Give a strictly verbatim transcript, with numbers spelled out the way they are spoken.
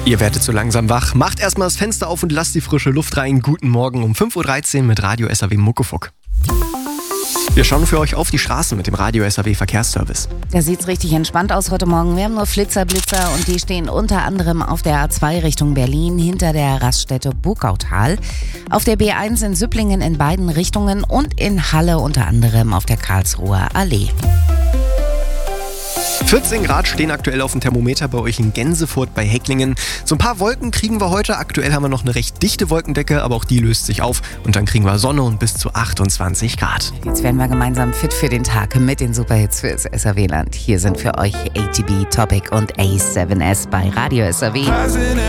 Ihr werdet so langsam wach. Macht erstmal das Fenster auf und lasst die frische Luft rein. Guten Morgen um fünf Uhr dreizehn mit Radio S R W Muckefuck. Wir schauen für euch auf die Straßen mit dem Radio S R W Verkehrsservice. Da sieht's richtig entspannt aus heute Morgen. Wir haben nur Flitzer, Blitzer und die stehen unter anderem auf der A zwei Richtung Berlin hinter der Raststätte Burgautal, auf der B eins in Süpplingen in beiden Richtungen und in Halle unter anderem auf der Karlsruher Allee. vierzehn Grad stehen aktuell auf dem Thermometer bei euch in Gänsefurt bei Hecklingen. So ein paar Wolken kriegen wir heute. Aktuell haben wir noch eine recht dichte Wolkendecke, aber auch die löst sich auf. Und dann kriegen wir Sonne und bis zu achtundzwanzig Grad. Jetzt werden wir gemeinsam fit für den Tag mit den Superhits fürs S R W-Land. Hier sind für euch A T B, Topic und A seven S bei Radio S R W.